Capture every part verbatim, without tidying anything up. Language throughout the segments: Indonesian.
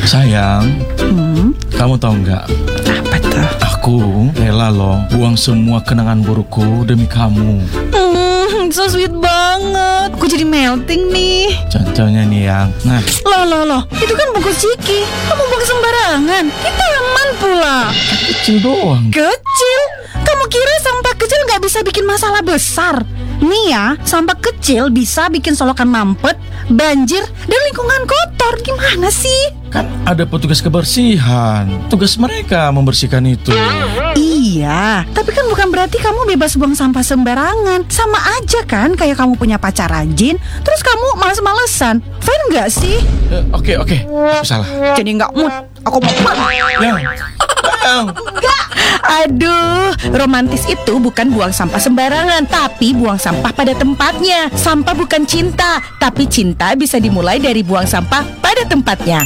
Sayang, Hmm, kamu tahu nggak? apa tuh? Aku rela loh buang semua kenangan burukku demi kamu. Hmm, so sweet banget. Aku jadi melting nih. Contohnya nih yang, nah, Loh, loh, loh. Itu kan bungkus Ciki. Kamu buang sembarangan. Kita aman pula. kecil doang. Kecil? Kamu kira sampah kecil nggak bisa bikin masalah besar? Nih ya, sampah kecil bisa bikin solokan mampet, banjir, dan lingkungan kotor. Gimana sih? Kan ada petugas kebersihan. Tugas mereka membersihkan itu. Iya, tapi kan bukan berarti kamu bebas buang sampah sembarangan. Sama aja kan kayak kamu punya pacar rajin, terus kamu males-malesan. Fair nggak sih? Eh, Oke, oke, aku salah. Jadi nggak mood. Aku mau pulang. Yang, yang. Aduh, romantis itu bukan buang sampah sembarangan, tapi buang sampah pada tempatnya. Sampah bukan cinta, tapi cinta bisa dimulai dari buang sampah pada tempatnya.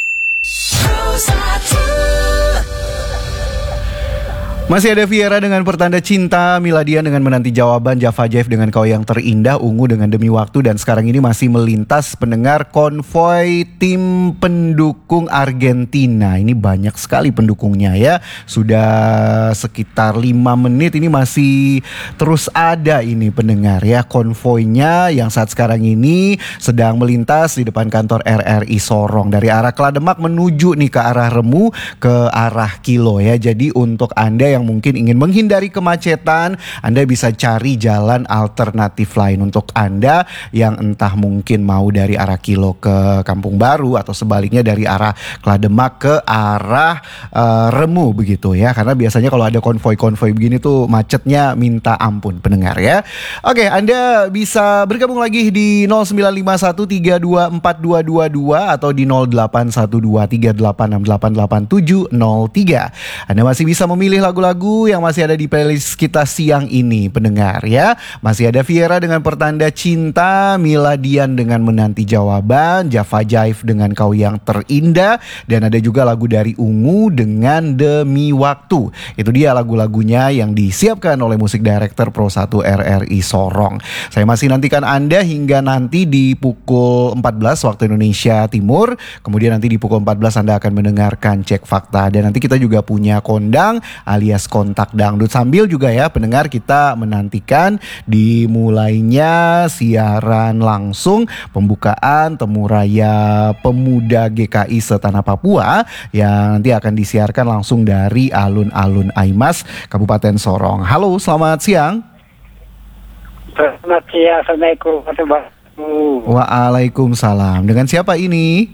Masih ada Viera dengan Pertanda Cinta, Miladian dengan Menanti Jawaban, Java Jive dengan Kau Yang Terindah, Ungu dengan Demi Waktu, dan sekarang ini masih melintas pendengar konvoi tim pendukung Argentina. Ini banyak sekali pendukungnya ya. Sudah sekitar lima menit ini masih terus ada ini pendengar ya. Konvoinya yang saat sekarang ini sedang melintas di depan kantor R R I Sorong. Dari arah Klademak menuju nih ke arah Remu, ke arah Kilo ya. Jadi untuk Anda yang mungkin ingin menghindari kemacetan, Anda bisa cari jalan alternatif lain. Untuk Anda yang entah mungkin mau dari arah Kilo ke Kampung Baru atau sebaliknya dari arah Klademak ke arah uh, Remu begitu ya. Karena biasanya kalau ada konvoi-konvoi begini tuh macetnya minta ampun pendengar ya. Oke, Anda bisa bergabung lagi di nol sembilan lima satu tiga dua empat dua dua dua atau di nol delapan satu dua tiga delapan enam delapan delapan tujuh nol tiga. Anda masih bisa memilih lagu lagu yang masih ada di playlist kita siang ini pendengar ya. Masih ada Viera dengan Pertanda Cinta, Miladian dengan Menanti Jawaban, Java Jive dengan Kau Yang Terindah, dan ada juga lagu dari Ungu dengan Demi Waktu. Itu dia lagu-lagunya yang disiapkan oleh musik director Pro satu R R I Sorong. Saya masih nantikan Anda hingga nanti di pukul empat belas waktu Indonesia Timur. Kemudian nanti di pukul empat belas Anda akan mendengarkan Cek Fakta, dan nanti kita juga punya kondang alias kontak dangdut, sambil juga ya pendengar kita menantikan dimulainya siaran langsung pembukaan Temu Raya Pemuda G K I setanah Papua yang nanti akan disiarkan langsung dari alun-alun Aimas, Kabupaten Sorong. Halo, selamat siang. Selamat siang, Assalamualaikum warahmatullahi wabarakatuh. Waalaikumsalam. Dengan siapa ini?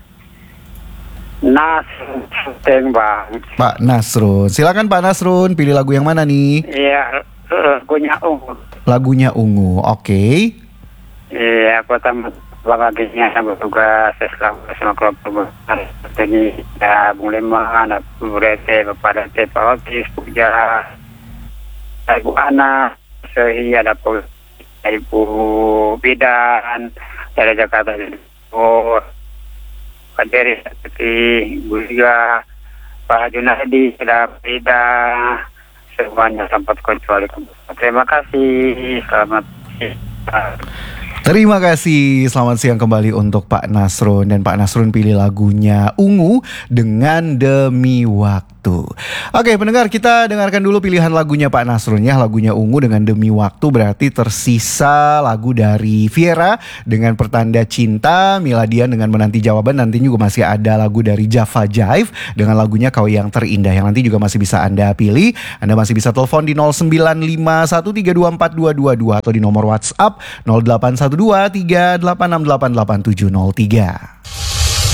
Nasrun, Bang. Pak Nasrun. Silakan Pak Nasrun, pilih lagu yang mana nih? Iya, lagunya Ungu. Lagunya Ungu. Oke. Iya, pertama baginya sama tugas selama sama kelompok besar. Ini ya Bung Lema, anak Bu Rete, Bapak Dante, Pak Otis, Puja, Ibu Ana, Sehi, ada Bu Ibu Bidan, dari Jakarta, oh, Pak Deris, seperti Bu juga, Pak Junadi, ada Frida, semuanya sempat kecuali. Terima kasih, selamat siang. Terima kasih, selamat siang kembali untuk Pak Nasrun. Dan Pak Nasrun pilih lagunya Ungu dengan Demi Waktu. Oke pendengar, kita dengarkan dulu pilihan lagunya Pak Nasrun ya. Lagunya Ungu dengan Demi Waktu, berarti tersisa lagu dari Viera dengan Pertanda Cinta, Miladian dengan Menanti Jawaban. Nanti juga masih ada lagu dari Java Jive dengan lagunya Kau Yang Terindah, yang nanti juga masih bisa Anda pilih. Anda masih bisa telepon di nol sembilan lima satu tiga dua empat dua dua dua atau di nomor WhatsApp nol delapan satu dua tiga delapan enam delapan delapan tujuh nol tiga.